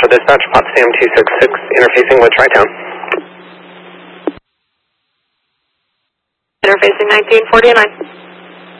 Central Dispatch, Potsdam 266, interfacing with Tri-Town. Interfacing 1949.